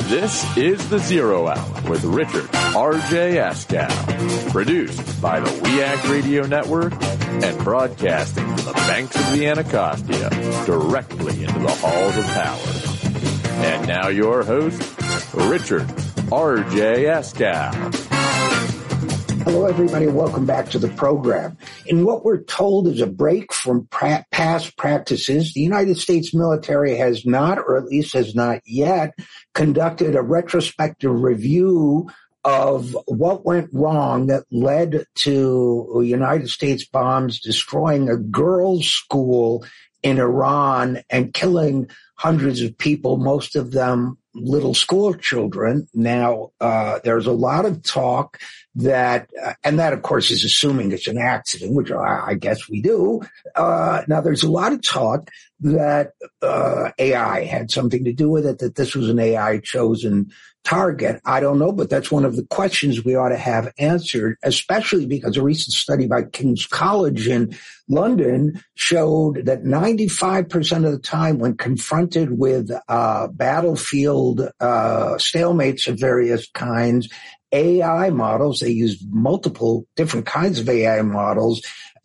This is The Zero Hour with Richard R.J. Askow, produced by the We Act Radio Network and broadcasting from the banks of the Anacostia directly into the halls of power. And now your host, Richard R.J. Askow. Hello, everybody. Welcome back to the program. In what we're told is a break from past practices, the United States military has not, or at least has not yet, conducted a retrospective review of what went wrong that led to United States bombs destroying a girls' school in Iran and killing hundreds of people, most of them little school children. Now, there's a lot of talk that, and that, of course, is assuming it's an accident, which I guess we do. Now, there's a lot of talk that AI had something to do with it, that this was an AI-chosen target. I don't know, but that's one of the questions we ought to have answered, especially because a recent study by King's College in London showed that 95% of the time when confronted with battlefield stalemates of various kinds, AI models, they use multiple different kinds of AI models,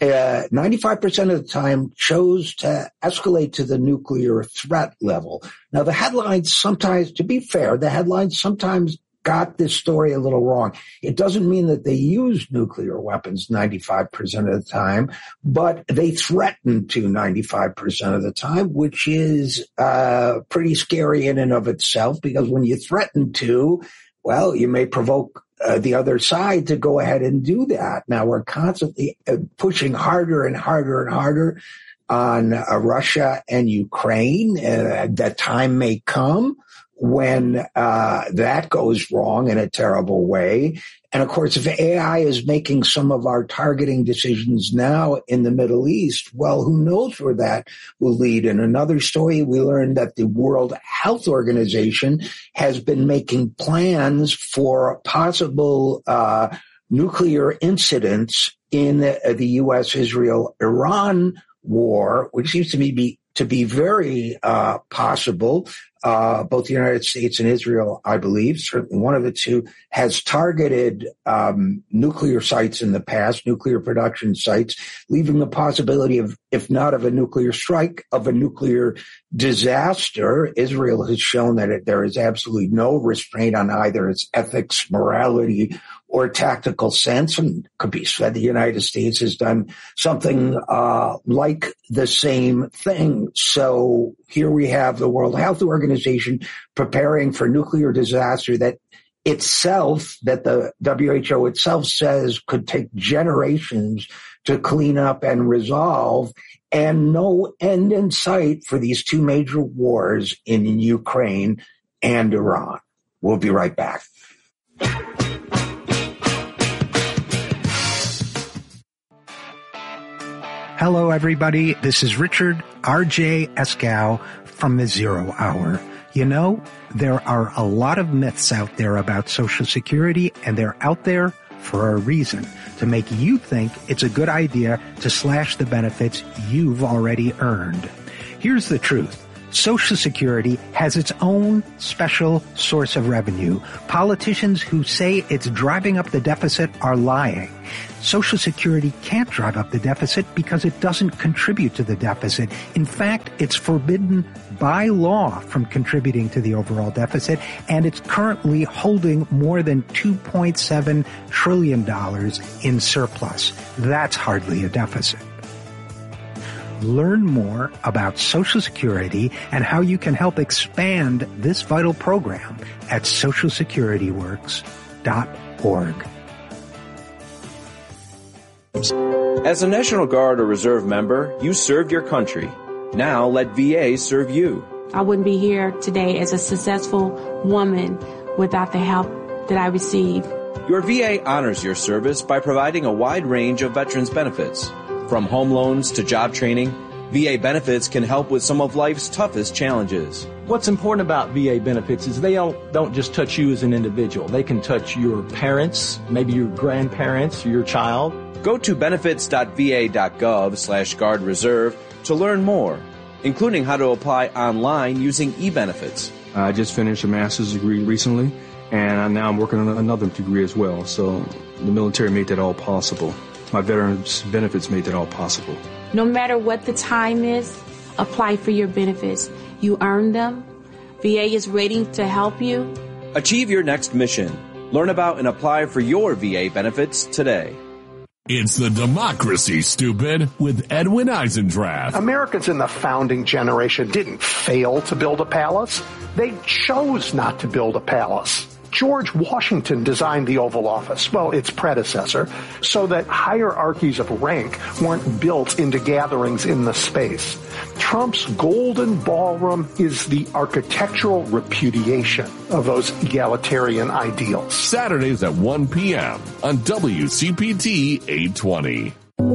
95% of the time chose to escalate to the nuclear threat level. Now, the headlines sometimes, to be fair, the headlines sometimes got this story a little wrong. It doesn't mean that they used nuclear weapons 95% of the time, but they threatened to 95% of the time, which is pretty scary in and of itself, because when you threaten to, well, you may provoke the other side to go ahead and do that. Now, we're constantly pushing harder and harder and harder on Russia and Ukraine. That time may come when that goes wrong in a terrible way. And of course, if AI is making some of our targeting decisions now in the Middle East, well, who knows where that will lead. In another story, we learned that the World Health Organization has been making plans for possible nuclear incidents in the U.S., Israel, Iran war, which seems to me to be very possible. Both the United States and Israel, I believe, certainly one of the two, has targeted nuclear sites in the past, nuclear production sites, leaving the possibility of, if not of a nuclear strike, of a nuclear disaster. Israel has shown that there is absolutely no restraint on either its ethics, morality, or tactical sense, and could be said the United States has done something like the same thing. So here we have the World Health Organization preparing for nuclear disaster that the WHO itself says could take generations to clean up and resolve, and no end in sight for these two major wars in Ukraine and Iran. We'll be right back. Hello, everybody. This is Richard R.J. Askow from The Zero Hour. You know, there are a lot of myths out there about Social Security, and they're out there for a reason, to make you think it's a good idea to slash the benefits you've already earned. Here's the truth. Social Security has its own special source of revenue. Politicians who say it's driving up the deficit are lying. Social Security can't drive up the deficit because it doesn't contribute to the deficit. In fact, it's forbidden by law from contributing to the overall deficit, and it's currently holding more than $2.7 trillion in surplus. That's hardly a deficit. Learn more about Social Security and how you can help expand this vital program at socialsecurityworks.org. As a National Guard or Reserve member, you served your country. Now let VA serve you. I wouldn't be here today as a successful woman without the help that I received. Your VA honors your service by providing a wide range of veterans benefits. From home loans to job training, VA benefits can help with some of life's toughest challenges. What's important about VA benefits is they don't just touch you as an individual. They can touch your parents, maybe your grandparents, your child. Go to benefits.va.gov/guard reserve to learn more, including how to apply online using eBenefits. I just finished a master's degree recently, and now I'm working on another degree as well. So the military made that all possible. My veterans benefits made that all possible. No matter what the time is, apply for your benefits. You earn them. VA is waiting to help you. Achieve your next mission. Learn about and apply for your VA benefits today. It's the Democracy, Stupid, with Edwin Eisendrath. Americans in the founding generation didn't fail to build a palace. They chose not to build a palace. George Washington designed the Oval Office, well, its predecessor, so that hierarchies of rank weren't built into gatherings in the space. Trump's Golden Ballroom is the architectural repudiation of those egalitarian ideals. Saturdays at 1 p.m. on WCPT 820.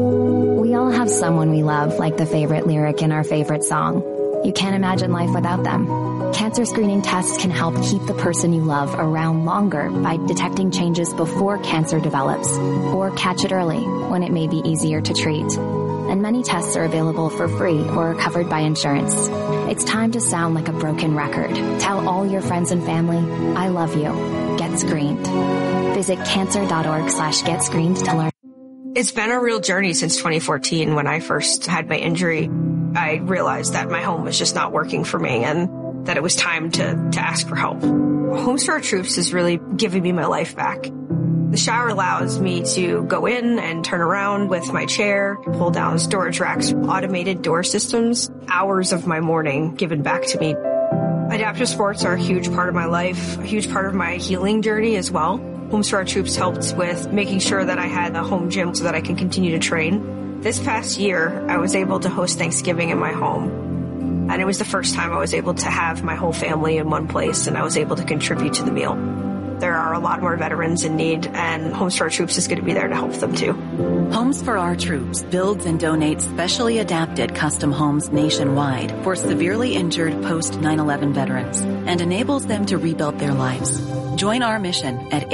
We all have someone we love, like the favorite lyric in our favorite song. You can't imagine life without them. Cancer screening tests can help keep the person you love around longer by detecting changes before cancer develops, or catch it early when it may be easier to treat. And many tests are available for free or are covered by insurance. It's time to sound like a broken record. Tell all your friends and family, I love you. Get screened. Visit cancer.org/getscreened to learn. It's been a real journey since 2014 when I first had my injury. I realized that my home was just not working for me and that it was time to ask for help. Homes for Our Troops is really giving me my life back. The shower allows me to go in and turn around with my chair, pull down storage racks, automated door systems, hours of my morning given back to me. Adaptive sports are a huge part of my life, a huge part of my healing journey as well. Homes for Our Troops helped with making sure that I had a home gym so that I can continue to train. This past year, I was able to host Thanksgiving in my home. And it was the first time I was able to have my whole family in one place, and I was able to contribute to the meal. There are a lot more veterans in need, and Homes for Our Troops is going to be there to help them too. Homes for Our Troops builds and donates specially adapted custom homes nationwide for severely injured post 9/11 veterans and enables them to rebuild their lives. Join our mission at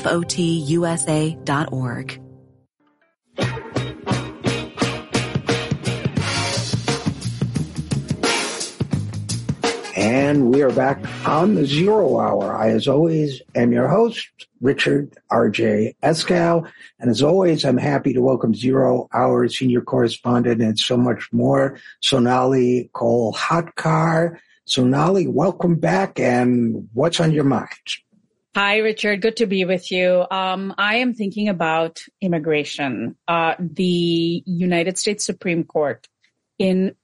hfotusa.org. And we are back on the Zero Hour. I, as always, am your host, Richard R.J. Eskow. And as always, I'm happy to welcome Zero Hour senior correspondent and so much more, Sonali Kolhatkar. Sonali, welcome back. And what's on your mind? Hi, Richard. Good to be with you. I am thinking about immigration. The United States Supreme Court in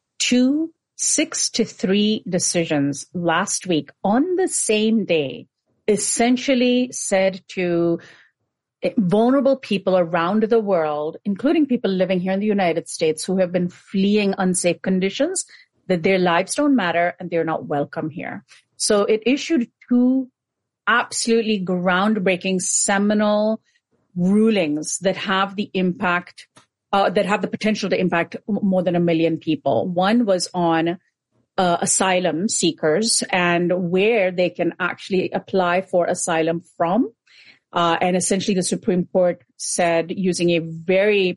6-3 decisions last week on the same day essentially said to vulnerable people around the world, including people living here in the United States who have been fleeing unsafe conditions, that their lives don't matter and they're not welcome here. So it issued 2 absolutely groundbreaking, seminal rulings that have the impact that have the potential to impact more than 1 million people. One was on asylum seekers and where they can actually apply for asylum from. And essentially the Supreme Court said, using a very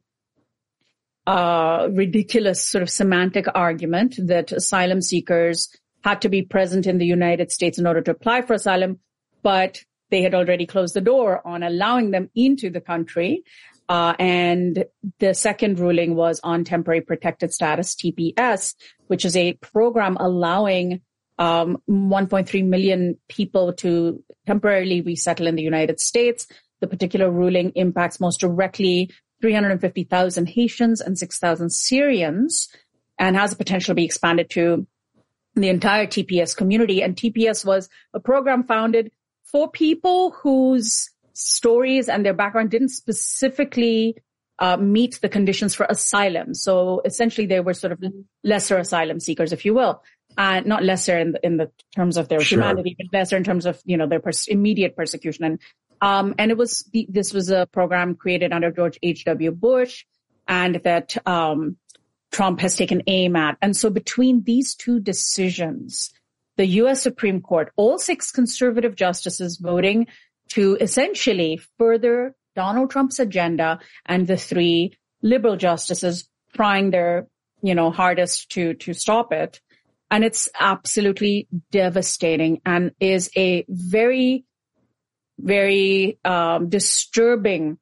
ridiculous sort of semantic argument, that asylum seekers had to be present in the United States in order to apply for asylum, but they had already closed the door on allowing them into the country. And the second ruling was on temporary protected status, TPS, which is a program allowing 1.3 million people to temporarily resettle in the United States. The particular ruling impacts most directly 350,000 Haitians and 6,000 Syrians and has the potential to be expanded to the entire TPS community. And TPS was a program founded for people whose stories and their background didn't specifically meet the conditions for asylum. So essentially they were sort of lesser asylum seekers, if you will. Not lesser in the terms of their humanity, but lesser in terms of, their immediate persecution. And this was a program created under George H.W. Bush and that Trump has taken aim at. And so between these 2 decisions, the U.S. Supreme Court, all 6 conservative justices voting to essentially further Donald Trump's agenda, and the 3 liberal justices trying their, hardest to stop it. And it's absolutely devastating and is a very, very disturbing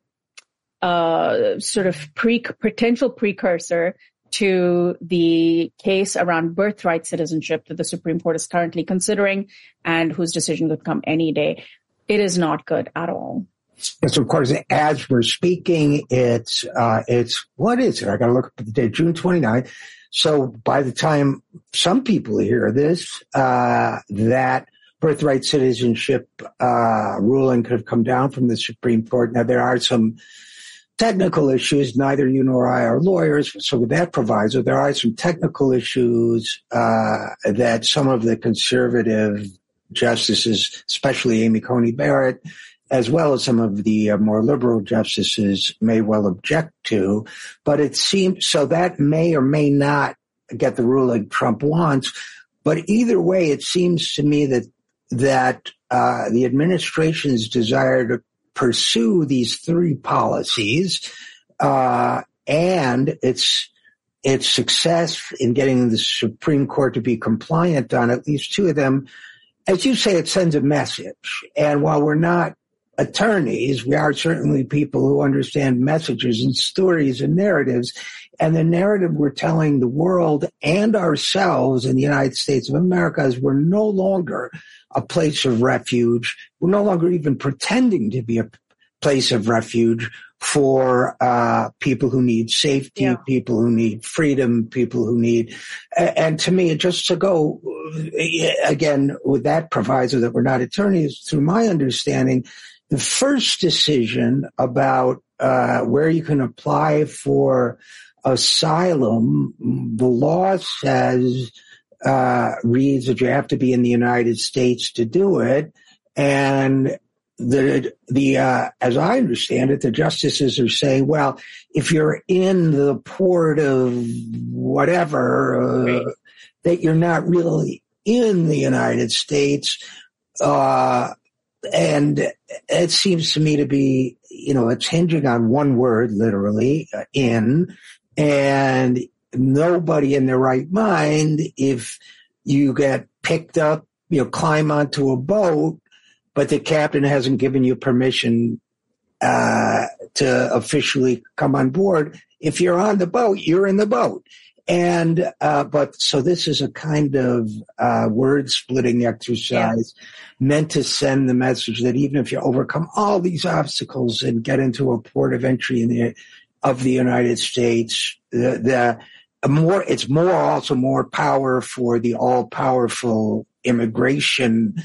sort of potential precursor to the case around birthright citizenship that the Supreme Court is currently considering and whose decision could come any day. It is not good at all. Yes, of course, as we're speaking, it's what is it? I got to look at the date, June 29th. So by the time some people hear this, that birthright citizenship ruling could have come down from the Supreme Court. Now, there are some technical issues. Neither you nor I are lawyers. So with that proviso, there are some technical issues that some of the conservative justices, especially Amy Coney Barrett, as well as some of the more liberal justices, may well object to. But it seems so that may or may not get the ruling Trump wants. But either way, it seems to me that the administration's desire to pursue these three policies and its success in getting the Supreme Court to be compliant on at least two of them, as you say, it sends a message. And while we're not attorneys, we are certainly people who understand messages and stories and narratives. And the narrative we're telling the world and ourselves in the United States of America is we're no longer a place of refuge. We're no longer even pretending to be a place of refuge for people who need safety, people who need freedom, people who need, and to me, just to go again with that proviso that we're not attorneys, through my understanding, the first decision about where you can apply for asylum, the law says, reads that you have to be in the United States to do it. And as I understand it, the justices are saying, well, if you're in the port of whatever, that you're not really in the United States. And it seems to me to be, it's hinging on one word, literally, in, and nobody in their right mind, if you get picked up, climb onto a boat, but the captain hasn't given you permission to officially come on board. If you're on the boat, you're in the boat. And, so this is a kind of, word splitting exercise meant to send the message that even if you overcome all these obstacles and get into a port of entry of the United States, it's also more power for the all powerful immigration,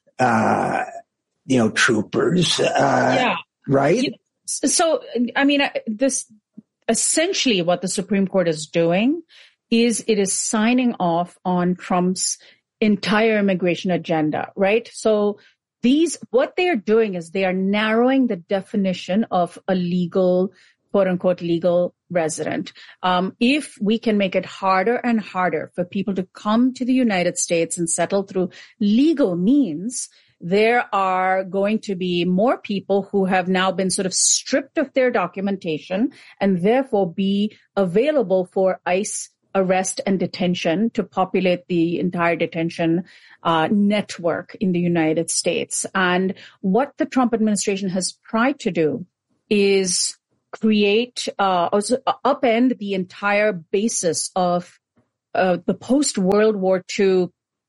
troopers, right? So, this essentially what the Supreme Court is doing is it is signing off on Trump's entire immigration agenda, right? So what they're doing is they are narrowing the definition of a legal, quote unquote, legal resident. If we can make it harder and harder for people to come to the United States and settle through legal means, there are going to be more people who have now been sort of stripped of their documentation and therefore be available for ICE arrest and detention to populate the entire detention network in the United States. And what the Trump administration has tried to do is create, upend the entire basis of the post-World War II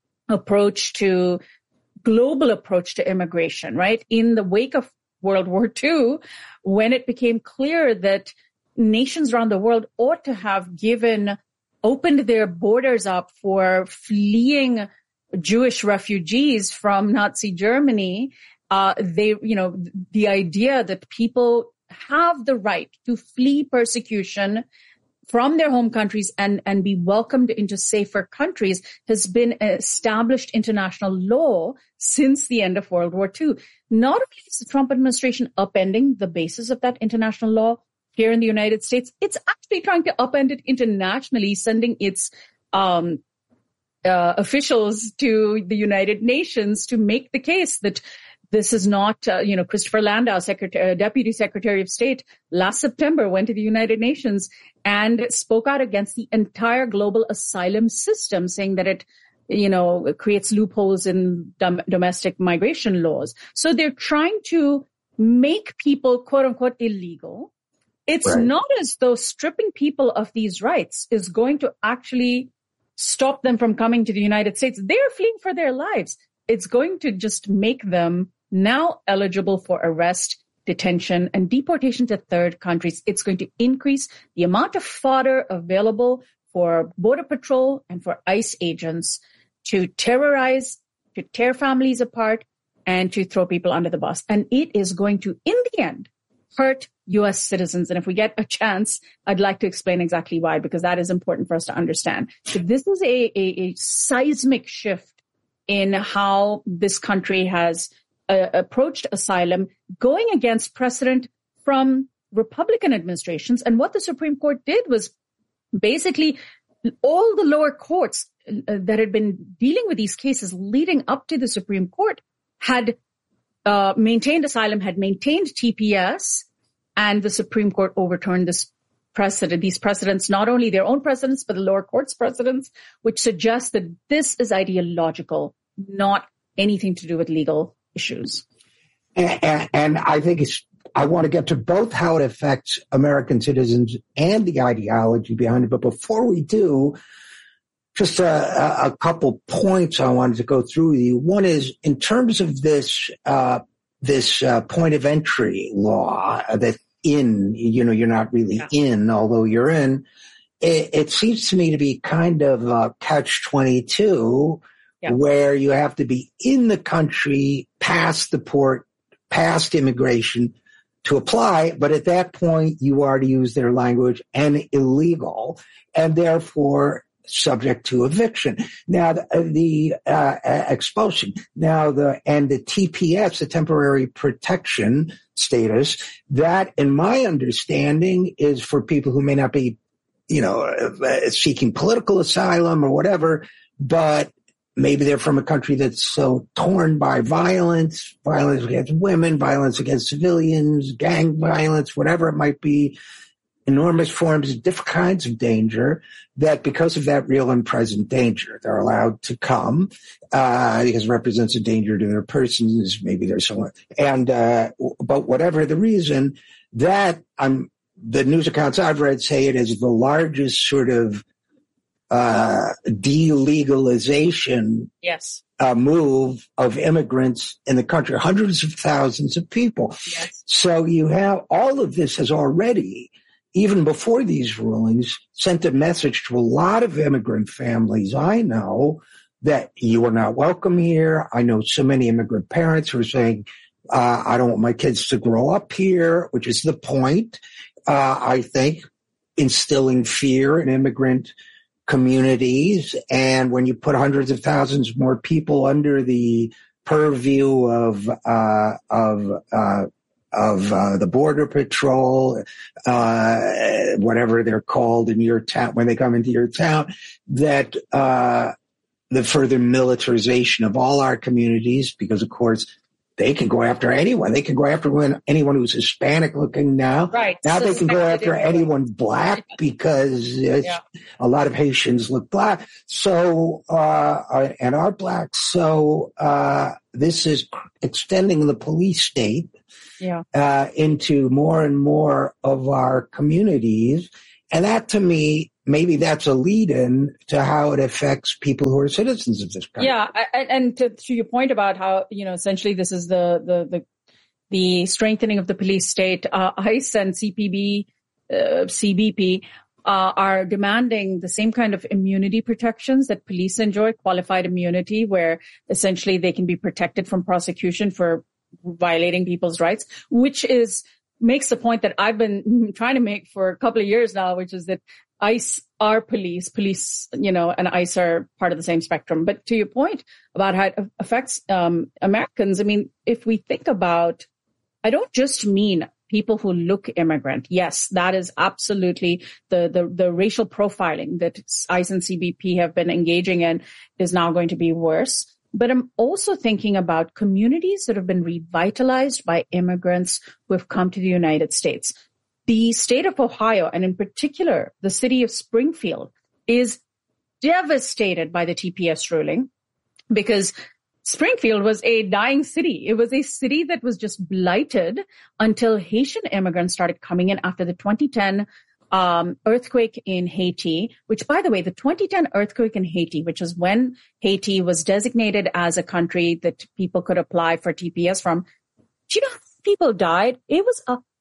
global approach to immigration, right? In the wake of World War II, when it became clear that nations around the world ought to have opened their borders up for fleeing Jewish refugees from Nazi Germany, the idea that people have the right to flee persecution from their home countries and be welcomed into safer countries has been established international law since the end of World War II. Not only is the Trump administration upending the basis of that international law here in the United States, it's actually trying to upend it internationally, sending its officials to the United Nations to make the case that This is not, Christopher Landau, Deputy Secretary of State, last September went to the United Nations and spoke out against the entire global asylum system, saying that it creates loopholes in domestic migration laws. So they're trying to make people, quote unquote, illegal. It's not as though stripping people of these rights is going to actually stop them from coming to the United States. They're fleeing for their lives. It's going to just make them now eligible for arrest, detention, and deportation to third countries. It's going to increase the amount of fodder available for Border Patrol and for ICE agents to terrorize, to tear families apart, and to throw people under the bus. And it is going to, in the end, hurt U.S. citizens. And if we get a chance, I'd like to explain exactly why, because that is important for us to understand. So this is a seismic shift in how this country has approached asylum, going against precedent from Republican administrations. And what the Supreme Court did was basically all the lower courts that had been dealing with these cases leading up to the Supreme Court had maintained asylum, had maintained TPS, and the Supreme Court overturned these precedents, not only their own precedents, but the lower court's precedents, which suggests that this is ideological, not anything to do with legal issues. And I think I want to get to both how it affects American citizens and the ideology behind it. But before we do, just a couple points I wanted to go through with you. One is in terms of this point of entry law that you're not really in, although you're in. It seems to me to be kind of a catch-22, where you have to be in the country past the port, past immigration to apply. But at that point, you are, to use their language, an illegal, and therefore subject to eviction. Now, the expulsion. Now, the TPS, the temporary protection status, that, in my understanding, is for people who may not be, seeking political asylum or whatever, but maybe they're from a country that's so torn by violence against women, violence against civilians, gang violence, whatever it might be, enormous forms of different kinds of danger, that because of that real and present danger, they're allowed to come, because it represents a danger to their persons, maybe there's someone. And, but whatever the reason, that the news accounts I've read say it is the largest sort of delegalization move of immigrants in the country, hundreds of thousands of people. Yes. So you have all of this has already, even before these rulings, sent a message to a lot of immigrant families I know that you are not welcome here. I know so many immigrant parents who are saying, I don't want my kids to grow up here, which is the point. I think instilling fear in immigrant communities. And when you put hundreds of thousands more people under the purview of the Border Patrol, whatever they're called in your town, when they come into your town, that the further militarization of all our communities, because of course they can go after anyone. They can go after anyone who's Hispanic looking now. Right. Now they can go after anyone black because a lot of Haitians look black. So, and are black. So, this is extending the police state into more and more of our communities. And that, to me, maybe that's a lead-in to how it affects people who are citizens of this country. Yeah, and to your point about how, essentially this is the strengthening of the police state, ICE and CBP are demanding the same kind of immunity protections that police enjoy, qualified immunity, where essentially they can be protected from prosecution for violating people's rights, which makes the point that I've been trying to make for a couple of years now, which is that ICE are police, and ICE are part of the same spectrum. But to your point about how it affects Americans, I mean, if we think about, I don't just mean people who look immigrant. Yes, that is absolutely the racial profiling that ICE and CBP have been engaging in is now going to be worse. But I'm also thinking about communities that have been revitalized by immigrants who have come to the United States. The state of Ohio, and in particular, the city of Springfield, is devastated by the TPS ruling because Springfield was a dying city. It was a city that was just blighted until Haitian immigrants started coming in after the 2010 earthquake in Haiti, which, by the way, the 2010 earthquake in Haiti, which is when Haiti was designated as a country that people could apply for TPS from. Do you know how many people died? It was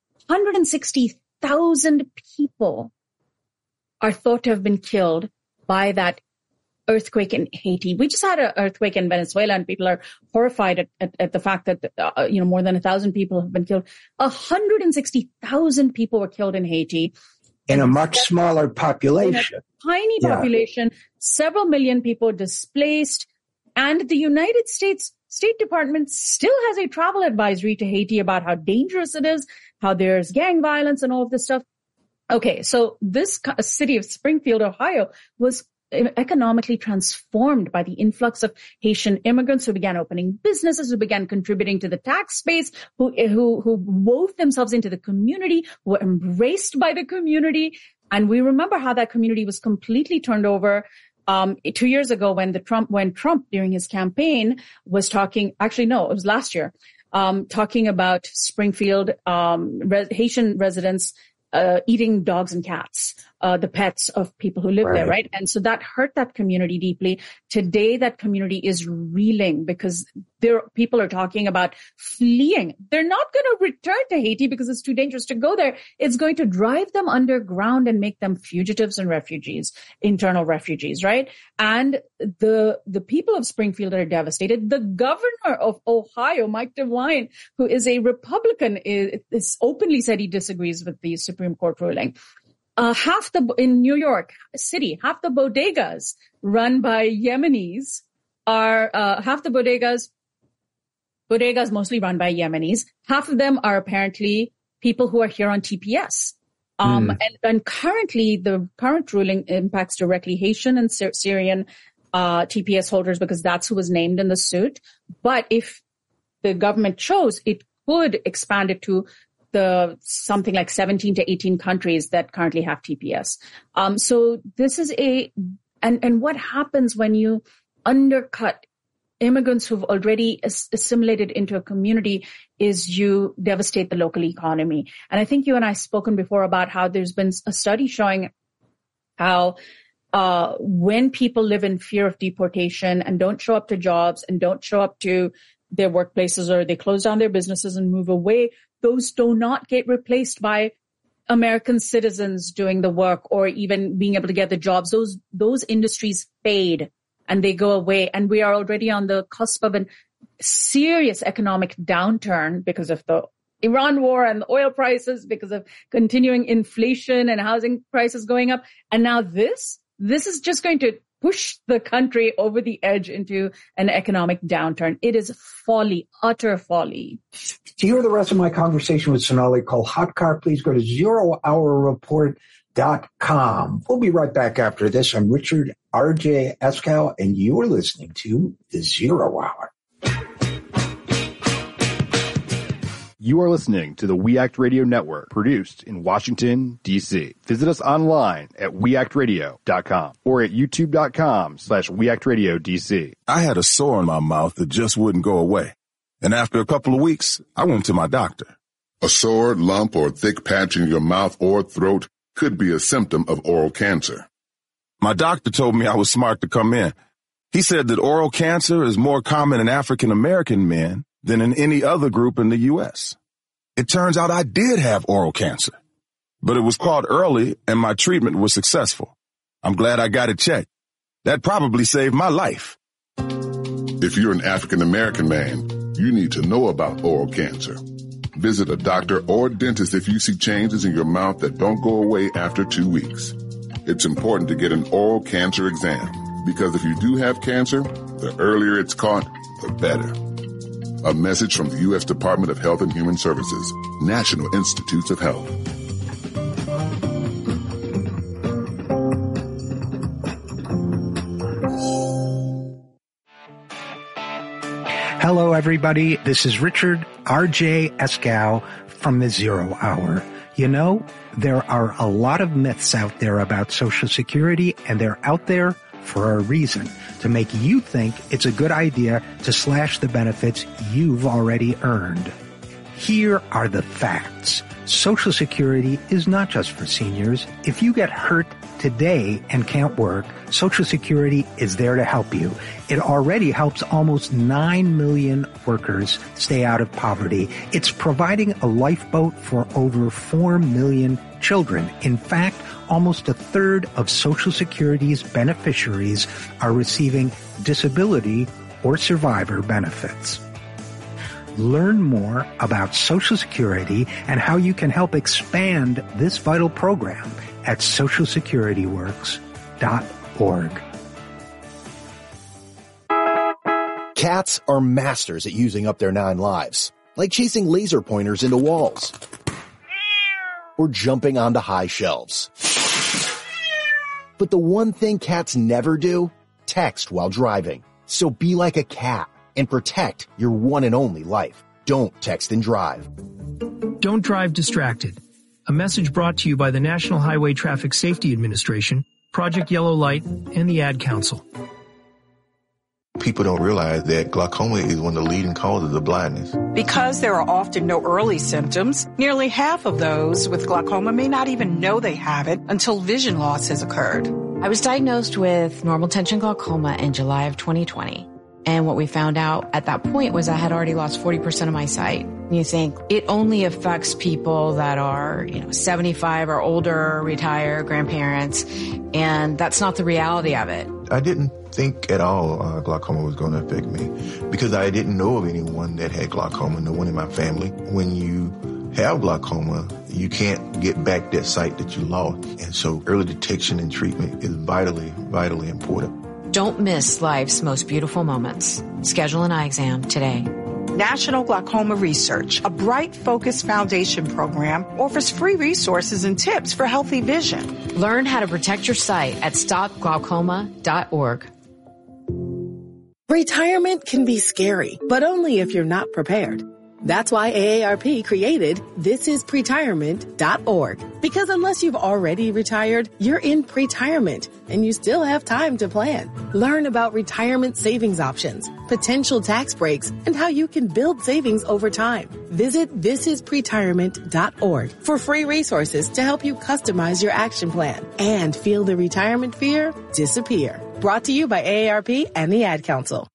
160,000 people are thought to have been killed by that earthquake in Haiti. We just had an earthquake in Venezuela, and people are horrified at the fact that, more than 1,000 people have been killed. 160,000 people were killed in Haiti. In a much smaller population. Tiny population, several million people displaced. And the United States State Department still has a travel advisory to Haiti about how dangerous it is, how there's gang violence and all of this stuff. Okay, so this city of Springfield, Ohio, was economically transformed by the influx of Haitian immigrants who began opening businesses, who began contributing to the tax base, who wove themselves into the community, were embraced by the community. And we remember how that community was completely turned over 2 years ago when Trump during his campaign was talking, actually no, it was last year, talking about Springfield Haitian residents eating dogs and cats, the pets of people who live there, right? And so that hurt that community deeply. Today, that community is reeling because people are talking about fleeing. They're not going to return to Haiti because it's too dangerous to go there. It's going to drive them underground and make them fugitives and refugees, internal refugees, right? And the people of Springfield are devastated. The governor of Ohio, Mike DeWine, who is a Republican, is openly said he disagrees with the Supreme Court ruling. In New York City, half the bodegas run by Yemenis are, bodegas mostly run by Yemenis. Half of them are apparently people who are here on TPS. And currently the current ruling impacts directly Haitian and Syrian, TPS holders because that's who was named in the suit. But if the government chose, it could expand it to something like 17 to 18 countries that currently have TPS. So this is and what happens when you undercut immigrants who've already assimilated into a community is you devastate the local economy. And I think you and I have spoken before about how there's been a study showing how when people live in fear of deportation and don't show up to jobs and don't show up to their workplaces, or they close down their businesses and move away, those do not get replaced by American citizens doing the work or even being able to get the jobs. Those industries fade and they go away. And we are already on the cusp of a serious economic downturn because of the Iran war and the oil prices, because of continuing inflation and housing prices going up. And now this is just going to push the country over the edge into an economic downturn. It is folly, utter folly. To hear the rest of my conversation with Sonali Kolhatkar, please go to zerohourreport.com. We'll be right back after this. I'm Richard R.J. Eskow, and you're listening to The Zero Hour. You are listening to the We Act Radio Network, produced in Washington, D.C. Visit us online at weactradio.com or at youtube.com/weactradiodc. I had a sore in my mouth that just wouldn't go away. And after a couple of weeks, I went to my doctor. A sore, lump, or thick patch in your mouth or throat could be a symptom of oral cancer. My doctor told me I was smart to come in. He said that oral cancer is more common in African American men than in any other group in the U.S. It turns out I did have oral cancer, but it was caught early and my treatment was successful. I'm glad I got it checked. That probably saved my life. If you're an African American man, you need to know about oral cancer. Visit a doctor or dentist if you see changes in your mouth that don't go away after 2 weeks. It's important to get an oral cancer exam because if you do have cancer, the earlier it's caught, the better. A message from the U.S. Department of Health and Human Services, National Institutes of Health. Hello, everybody. This is Richard R.J. Eskow from the Zero Hour. You know, there are a lot of myths out there about Social Security, and they're out there for a reason, to make you think it's a good idea to slash the benefits you've already earned. Here are the facts. Social Security is not just for seniors. If you get hurt today and can't work, Social Security is there to help you. It already helps almost 9 million workers stay out of poverty. It's providing a lifeboat for over 4 million children. In fact, almost a third of Social Security's beneficiaries are receiving disability or survivor benefits. Learn more about Social Security and how you can help expand this vital program at socialsecurityworks.org. Cats are masters at using up their 9 lives, like chasing laser pointers into walls or jumping onto high shelves. But the one thing cats never do, text while driving. So be like a cat and protect your one and only life. Don't text and drive. Don't drive distracted. A message brought to you by the National Highway Traffic Safety Administration, Project Yellow Light, and the Ad Council. People don't realize that glaucoma is one of the leading causes of blindness. Because there are often no early symptoms, nearly half of those with glaucoma may not even know they have it until vision loss has occurred. I was diagnosed with normal tension glaucoma in July of 2020. And what we found out at that point was I had already lost 40% of my sight. And you think it only affects people that are, 75 or older, retired, grandparents, and that's not the reality of it. I didn't think at all glaucoma was going to affect me because I didn't know of anyone that had glaucoma, no one in my family. When you have glaucoma, you can't get back that sight that you lost. And so early detection and treatment is vitally, vitally important. Don't miss life's most beautiful moments. Schedule an eye exam today. National Glaucoma Research, a Bright Focus Foundation program, offers free resources and tips for healthy vision. Learn how to protect your sight at stopglaucoma.org. Retirement can be scary, but only if you're not prepared. That's why AARP created thisispretirement.org. Because unless you've already retired, you're in pretirement and you still have time to plan. Learn about retirement savings options, potential tax breaks, and how you can build savings over time. Visit thisispretirement.org for free resources to help you customize your action plan and feel the retirement fear disappear. Brought to you by AARP and the Ad Council.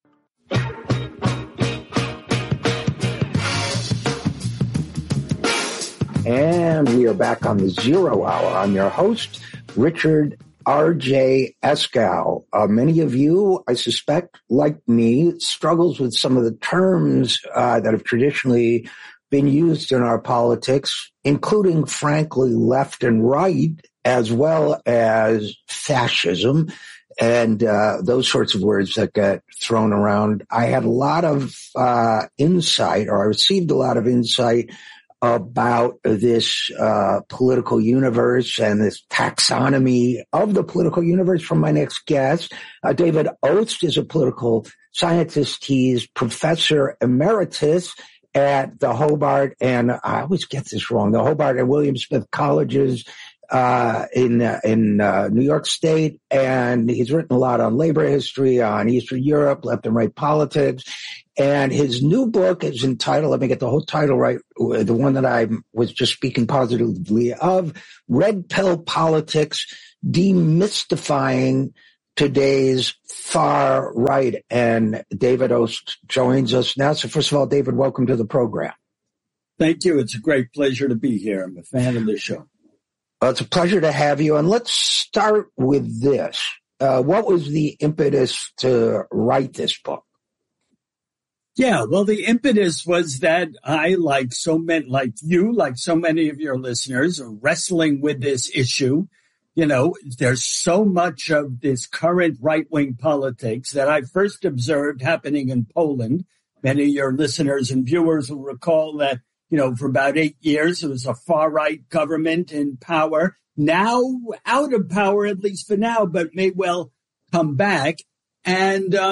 And we are back on the Zero Hour. I'm your host, Richard R.J. Eskow. Many of you, I suspect, like me, struggles with some of the terms that have traditionally been used in our politics, including, frankly, left and right, as well as fascism and those sorts of words that get thrown around. I had a lot of insight, or I received a lot of insight about this political universe and this taxonomy of the political universe from my next guest. David Ost is a political scientist. He's professor emeritus at the Hobart, and I always get this wrong, the Hobart and William Smith Colleges in New York State, and he's written a lot on labor history, on Eastern Europe, left and right politics. And his new book is entitled, let me get the whole title right, the one that I was just speaking positively of, Red Pill Politics, Demystifying Today's Far Right. And David Ost joins us now. So first of all, David, welcome to the program. Thank you. It's a great pleasure to be here. I'm a fan of this show. Well, it's a pleasure to have you. And let's start with this. What was the impetus to write this book? Yeah, well, the impetus was that I, like so many of your listeners, are wrestling with this issue. You know, there's so much of this current right-wing politics that I first observed happening in Poland. Many of your listeners and viewers will recall that, for about 8 years, it was a far-right government in power. Now out of power, at least for now, but may well come back. And,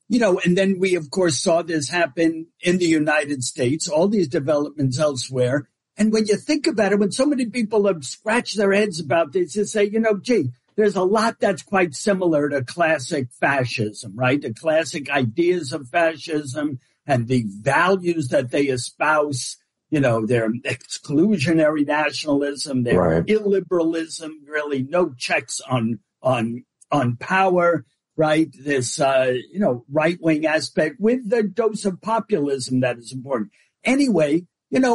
and then we, of course, saw this happen in the United States, all these developments elsewhere. And when you think about it, when so many people have scratched their heads about this, they say, there's a lot that's quite similar to classic fascism, right? The classic ideas of fascism and the values that they espouse, their exclusionary nationalism, their illiberalism, really no checks on power, right? This, right-wing aspect with the dose of populism that is important. Anyway,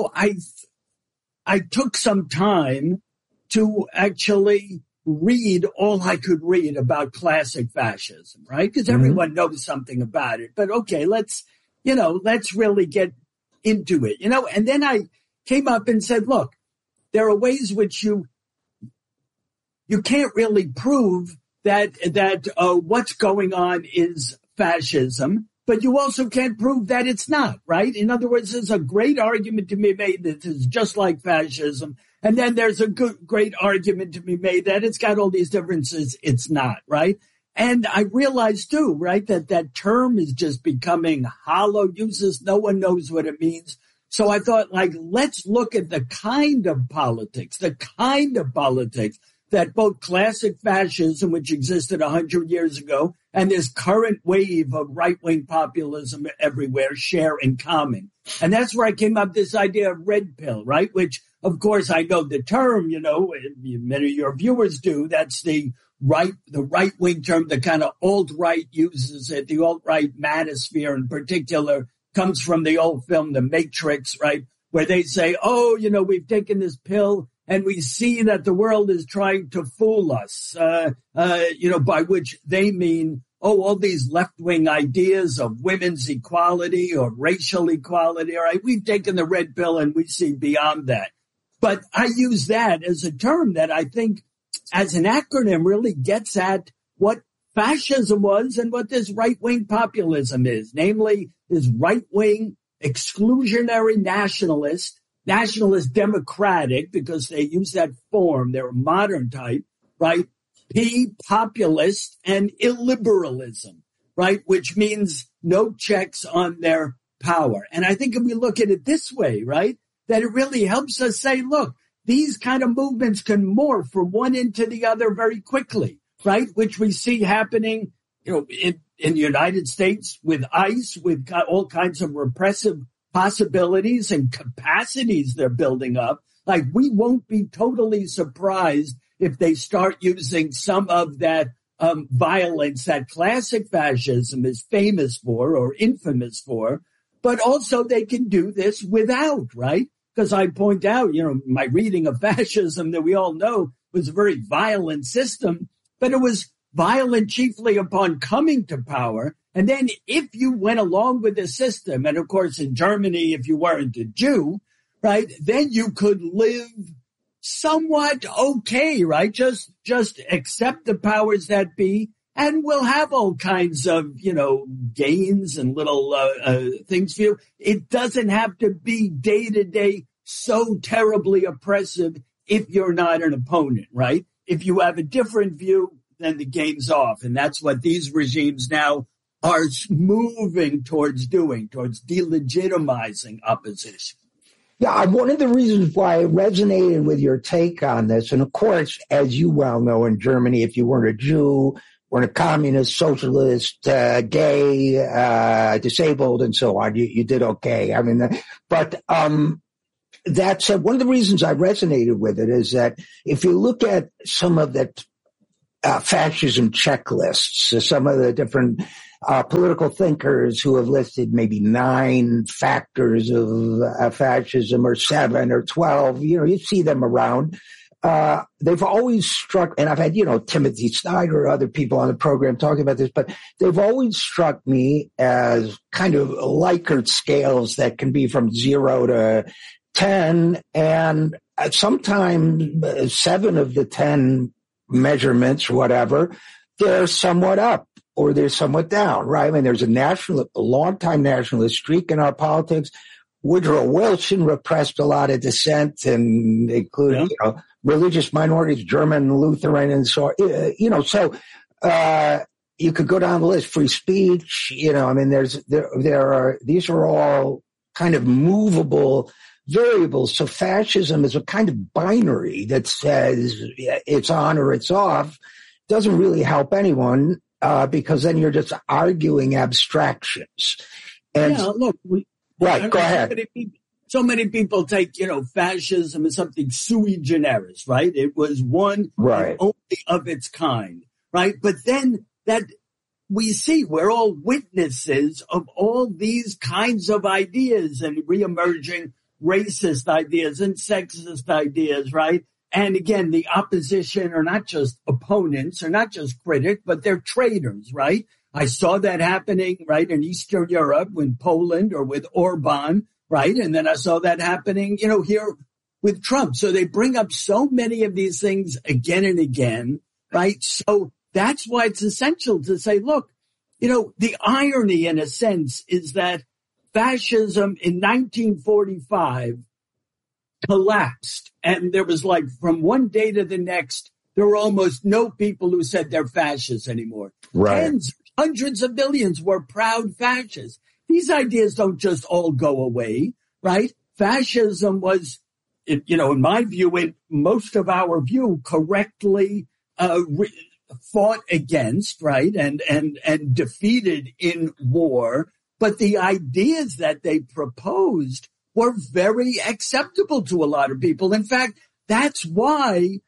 I took some time to actually read all I could read about classic fascism, right? Because everyone knows something about it. But okay, let's really get into it, And then I came up and said, look, there are ways which you can't really prove that what's going on is fascism, but you also can't prove that it's not, right? In other words, there's a great argument to be made that it's just like fascism. And then there's a great argument to be made that it's got all these differences. It's not, right? And I realized too, right, that term is just becoming hollow uses. No one knows what it means. So I thought, let's look at the kind of politics that both classic fascism, which existed 100 years ago, and this current wave of right-wing populism everywhere share in common. And that's where I came up with this idea of red pill, right? Which, of course, I know the term, many of your viewers do. That's the right-wing term, the kind of alt-right uses it. The alt-right manosphere in particular comes from the old film, The Matrix, right? Where they say, we've taken this pill and we see that the world is trying to fool us, by which they mean, all these left-wing ideas of women's equality or racial equality. All right, we've taken the red pill and we see beyond that. But I use that as a term that I think as an acronym really gets at what fascism was and what this right-wing populism is, namely this right-wing exclusionary nationalist democratic, because they use that form, they're a modern type, right? P, populist, and illiberalism, right? Which means no checks on their power. And I think if we look at it this way, right, that it really helps us say, look, these kind of movements can morph from one into the other very quickly, right? Which we see happening, in the United States with ICE, with all kinds of repressive possibilities and capacities they're building up. We won't be totally surprised if they start using some of that violence that classic fascism is famous for or infamous for, but also they can do this without, right? Because I point out, my reading of fascism that we all know was a very violent system, but it was violent chiefly upon coming to power. And then if you went along with the system, and of course in Germany, if you weren't a Jew, right, then you could live somewhat okay, right? Just accept the powers that be, and we'll have all kinds of, gains and little things for you. It doesn't have to be day to day so terribly oppressive if you're not an opponent, right? If you have a different view, then the game's off. And that's what these regimes now are moving towards doing, towards delegitimizing opposition. Yeah, one of the reasons why I resonated with your take on this, and of course, as you well know, in Germany, if you weren't a Jew, weren't a communist, socialist, gay, disabled, and so on, you did okay. I mean, but that said, one of the reasons I resonated with it is that if you look at some of the fascism checklists, some of the different political thinkers who have listed maybe 9 factors of fascism, or 7 or 12, you see them around. They've always struck, and I've had, Timothy Snyder or other people on the program talking about this, but they've always struck me as kind of Likert scales that can be from 0 to 10, and sometimes 7 of the 10 measurements, whatever, they're somewhat up or they're somewhat down, right? I mean, there's a long-time nationalist streak in our politics. Woodrow Wilson repressed a lot of dissent, and including, religious minorities, German, Lutheran, and so, you could go down the list, free speech, I mean, these are all kind of movable variables. So fascism is a kind of binary that says it's on or it's off. Doesn't really help anyone, because then you're just arguing abstractions. And look, right, go ahead. So many people take, fascism as something sui generis, right? It was one and only of its kind, right? But then that we see we're all witnesses of all these kinds of ideas and reemerging racist ideas and sexist ideas, right? And again, the opposition are not just opponents, are not just critics, but they're traitors, right? I saw that happening, right, in Eastern Europe with Poland or with Orban, right? And then I saw that happening, here with Trump. So they bring up so many of these things again and again, right? So that's why it's essential to say, look, the irony in a sense is that fascism in 1945 collapsed. And there was from one day to the next, there were almost no people who said they're fascists anymore. Right. Tens, hundreds of millions were proud fascists. These ideas don't just all go away, right? Fascism was, in my view, in most of our view, correctly fought against, right, and defeated in war. But the ideas that they proposed were very acceptable to a lot of people. In fact, that's why,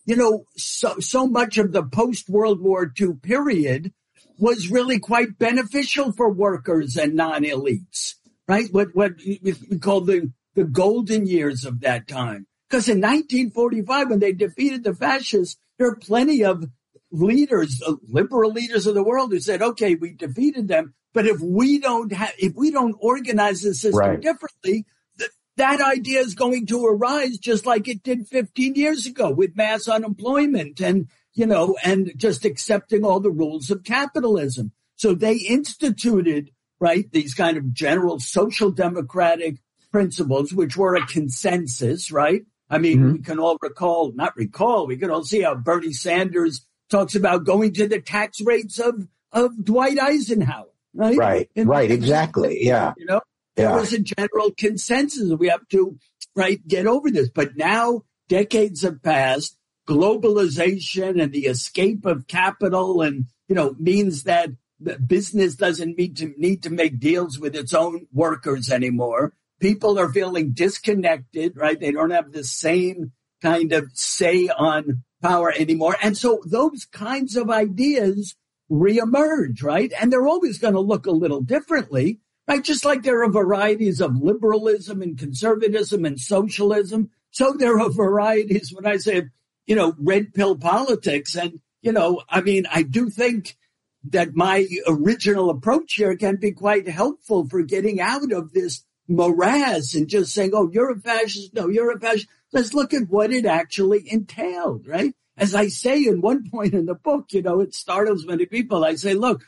so much of the post-World War II period was really quite beneficial for workers and non-elites, right? What we call the golden years of that time. Because in 1945, when they defeated the fascists, there are plenty of leaders, liberal leaders of the world who said, okay, we defeated them, but if we don't organize the system differently, that idea is going to arise just like it did 15 years ago with mass unemployment and just accepting all the rules of capitalism. So they instituted, right, these kind of general social democratic principles, which were a consensus, right? I mean, we can all we can all see how Bernie Sanders talks about going to the tax rates of Dwight Eisenhower, right? Right, exactly, yeah. There was a general consensus that we have to, get over this. But now decades have passed, globalization and the escape of capital and, means that business doesn't need to make deals with its own workers anymore. People are feeling disconnected, right? They don't have the same kind of say on power anymore. And so those kinds of ideas reemerge, right? And they're always going to look a little differently, right? Just like there are varieties of liberalism and conservatism and socialism. So there are varieties when I say, red pill politics. And, I do think that my original approach here can be quite helpful for getting out of this morass and just saying, oh, you're a fascist. No, you're a fascist. Let's look at what it actually entailed, right? As I say in one point in the book, it startles many people. I say, look,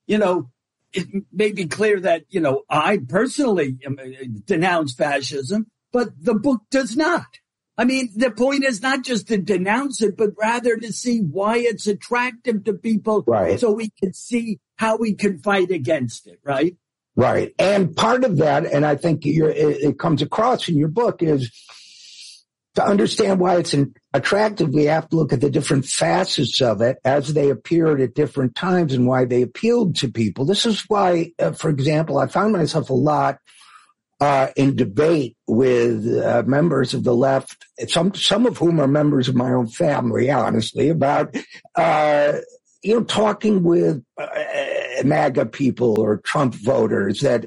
it may be clear that, I personally denounce fascism, but the book does not. I mean, the point is not just to denounce it, but rather to see why it's attractive to people so we can see how we can fight against it, right? Right. And part of that, and I think it comes across in your book, is to understand why it's attractive, we have to look at the different facets of it as they appeared at different times and why they appealed to people. This is why, for example, I found myself a lot in debate with members of the left, some of whom are members of my own family, honestly, about talking with MAGA people or Trump voters that,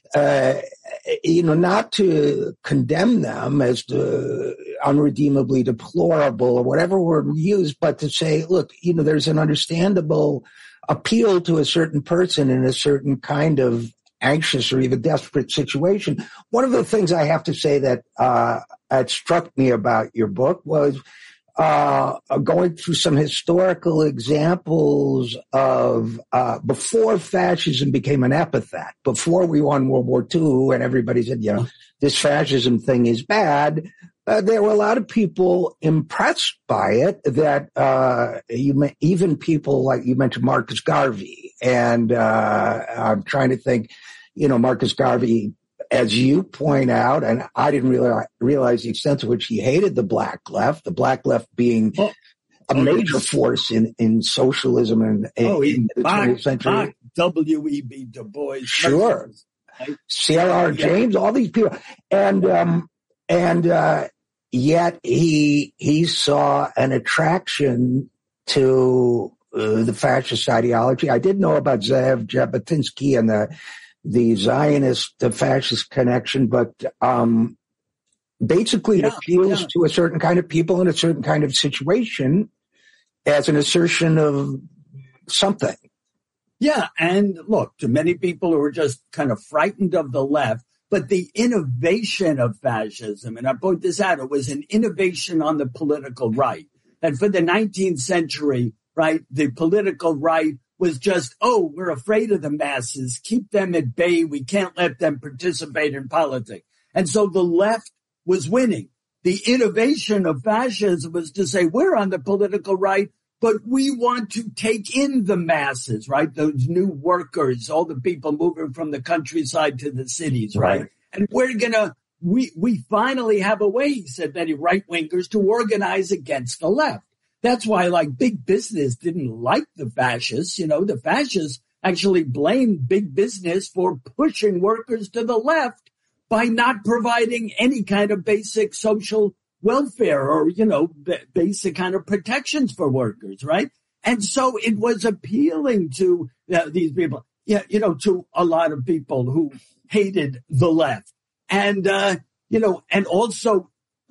not to condemn them as unredeemably deplorable or whatever word we use, but to say, look, there's an understandable appeal to a certain person in a certain kind of anxious or even desperate situation. One of the things I have to say that struck me about your book was going through some historical examples of before fascism became an epithet, before we won World War II and everybody said, this fascism thing is bad. there were a lot of people impressed by it. That even people like you mentioned Marcus Garvey, and I'm trying to think. Marcus Garvey, as you point out, and I didn't realize the extent to which he hated the black left. The black left being a major force in socialism in the 20th century. W.E.B. Du Bois. Sure. C.L.R. James, all these people. And yet he saw an attraction to the fascist ideology. I did know about Zev Jabotinsky and the Zionist to fascist connection, but basically it appeals to a certain kind of people in a certain kind of situation as an assertion of something. Yeah, and look, to many people who are just kind of frightened of the left, but the innovation of fascism, and I point this out, it was an innovation on the political right. And for the 19th century, right, the political right was just, we're afraid of the masses, keep them at bay, we can't let them participate in politics. And so the left was winning. The innovation of fascism was to say, we're on the political right, but we want to take in the masses, right? Those new workers, all the people moving from the countryside to the cities, right? And we finally have a way, he said, many right-wingers to organize against the left. That's why, big business didn't like the fascists. The fascists actually blamed big business for pushing workers to the left by not providing any kind of basic social welfare or, basic kind of protections for workers, right? And so it was appealing to these people, to a lot of people who hated the left. And, and also,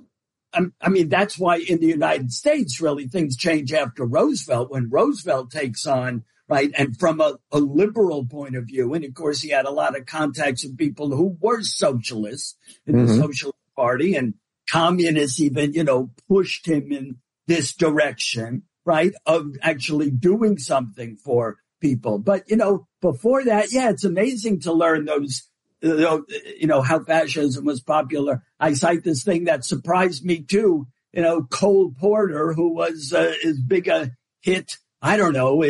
that's why in the United States, really, things change after Roosevelt, when Roosevelt takes on, right, and from a liberal point of view, and of course he had a lot of contacts with people who were socialists in the Socialist Party, and communists even, pushed him in this direction, right, of actually doing something for people. But, before that, it's amazing to learn those, how fascism was popular. I cite this thing that surprised me too, Cole Porter, who was as big a hit, I don't know,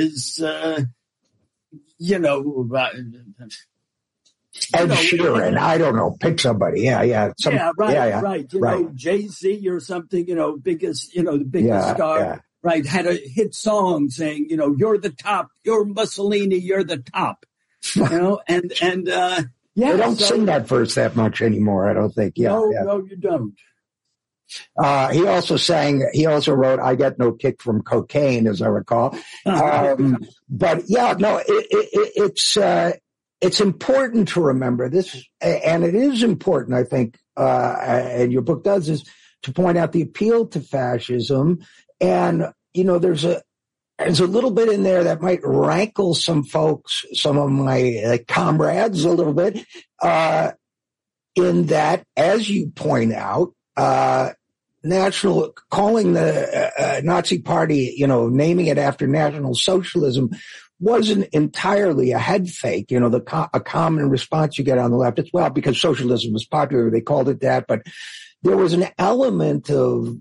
Ed Sheeran, I don't know, pick somebody. Right. Jay-Z or something, biggest, the biggest star, right, had a hit song saying, you're the top, you're Mussolini, you're the top, they don't sing that verse that much anymore, I don't think. No, you don't. He also wrote, I Get No Kick from Cocaine, as I recall. But it's important to remember this, and it is important, I think, and your book does, is to point out the appeal to fascism. And, there's a little bit in there that might rankle some folks, some of my comrades a little bit, in that, as you point out, calling the Nazi Party, naming it after National Socialism wasn't entirely a head fake. A common response you get on the left is, well, because socialism was popular, they called it that. But there was an element of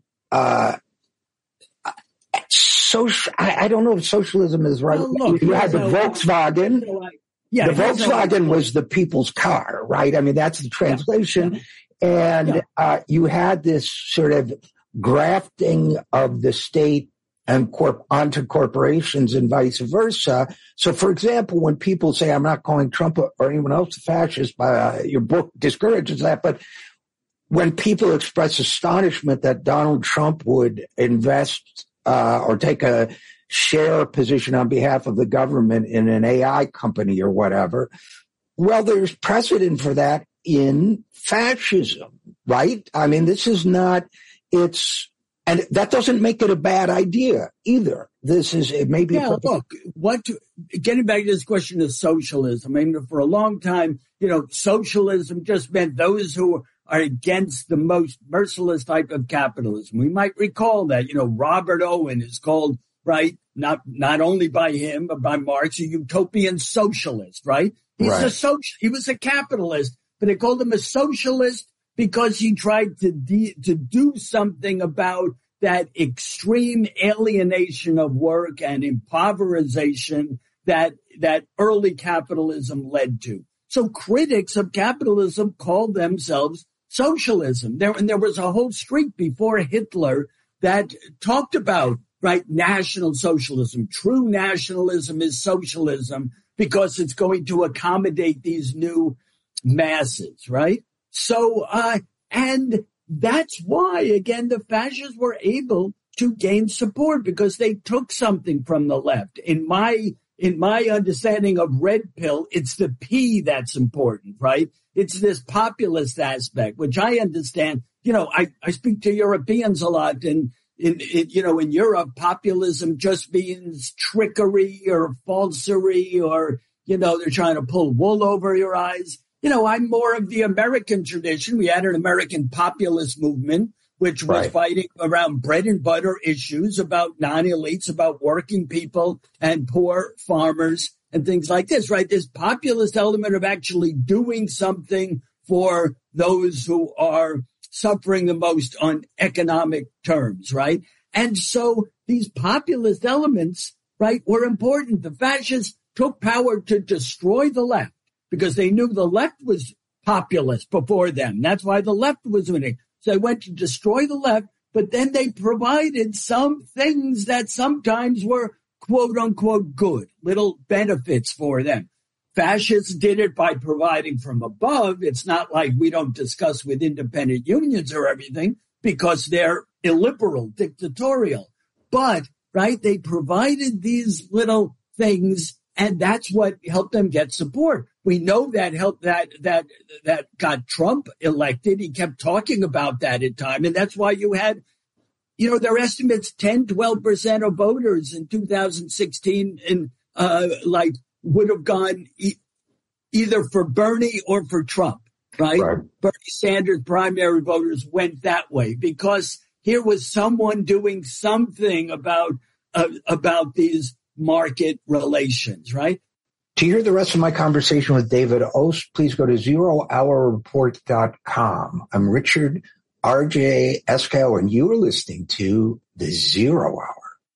I don't know if socialism is right. Well, look, you had the Volkswagen. The Volkswagen was the people's car, right? I mean, that's the translation. And you had this sort of grafting of the state and onto corporations and vice versa. So, for example, when people say, I'm not calling Trump or anyone else a fascist, your book discourages that. But when people express astonishment that Donald Trump would invest or take a share position on behalf of the government in an AI company or whatever, well, there's precedent for that in fascism, right? I mean, this is not, and that doesn't make it a bad idea either. It may be. Getting back to this question of socialism, I mean, for a long time, socialism just meant those who are against the most merciless type of capitalism. We might recall that, Robert Owen is called, right, not only by him, but by Marx, a utopian socialist, right? He was a capitalist, but they called him a socialist because he tried to do something about that extreme alienation of work and impoverization that early capitalism led to. So critics of capitalism called themselves socialism. There was a whole streak before Hitler that talked about, right, National Socialism. True nationalism is socialism because it's going to accommodate these new masses, right? So, and that's why, again, the fascists were able to gain support because they took something from the left. In my understanding of Red Pill, it's the P that's important, right? It's this populist aspect, which I understand. You know, I speak to Europeans a lot, and in Europe, populism just means trickery or falsery, or, you know, they're trying to pull wool over your eyes. You know, I'm more of the American tradition. We had an American populist movement, which was fighting around bread and butter issues, about non-elites, about working people and poor farmers and things like this, right? This populist element of actually doing something for those who are suffering the most on economic terms, right? And so these populist elements, right, were important. The fascists took power to destroy the left, because they knew the left was populist before them. That's why the left was winning. So they went to destroy the left, but then they provided some things that sometimes were quote unquote good, little benefits for them. Fascists did it by providing from above. It's not like we don't discuss with independent unions or everything, because they're illiberal, dictatorial. But, right, they provided these little things, and that's what helped them get support. We know that helped that got Trump elected. He kept talking about that at time. And that's why you had, you know, their estimates 10, 12% of voters in 2016 and would have gone either for Bernie or for Trump, right? Bernie Sanders primary voters went that way because here was someone doing something about these market relations, right? To hear the rest of my conversation with David Ost, please go to zerohourreport.com. I'm Richard R.J. Eskow, and you are listening to The Zero Hour.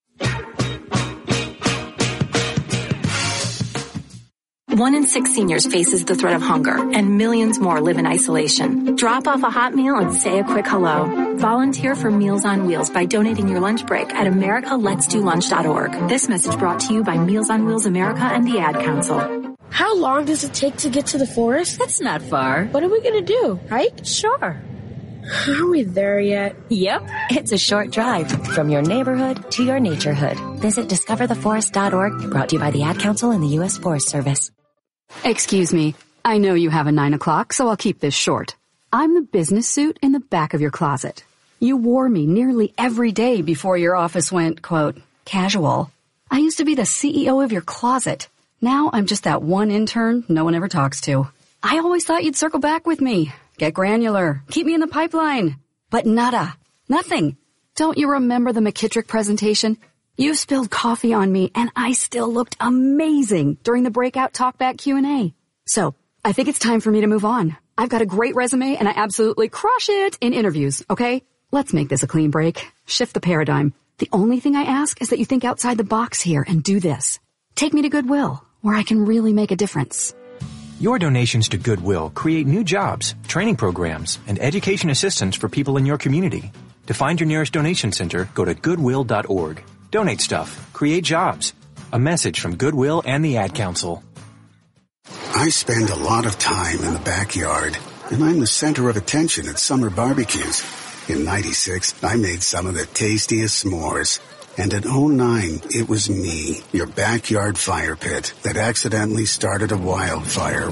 1 in 6 seniors faces the threat of hunger, and millions more live in isolation. Drop off a hot meal and say a quick hello. Volunteer for Meals on Wheels by donating your lunch break at americaletsdolunch.org. This message brought to you by Meals on Wheels America and the Ad Council. How long does it take to get to the forest? That's not far. What are we going to do? Hike? Sure. Are we there yet? Yep. It's a short drive from your neighborhood to your naturehood. Visit discovertheforest.org, brought to you by the Ad Council and the U.S. Forest Service. Excuse me. I know you have a 9 o'clock, so I'll keep this short. I'm the business suit in the back of your closet. You wore me nearly every day before your office went, quote, casual. I used to be the CEO of your closet. Now I'm just that one intern no one ever talks to. I always thought you'd circle back with me. Get granular. Keep me in the pipeline. But nada. Nothing. Don't you remember the McKittrick presentation? You spilled coffee on me, and I still looked amazing during the breakout talkback Q&A. So, I think it's time for me to move on. I've got a great resume, and I absolutely crush it in interviews, okay? Let's make this a clean break. Shift the paradigm. The only thing I ask is that you think outside the box here and do this. Take me to Goodwill, where I can really make a difference. Your donations to Goodwill create new jobs, training programs, and education assistance for people in your community. To find your nearest donation center, go to goodwill.org. Donate stuff. Create jobs. A message from Goodwill and the Ad Council. I spend a lot of time in the backyard, and I'm the center of attention at summer barbecues. In '96, I made some of the tastiest s'mores. And in '09, it was me, your backyard fire pit, that accidentally started a wildfire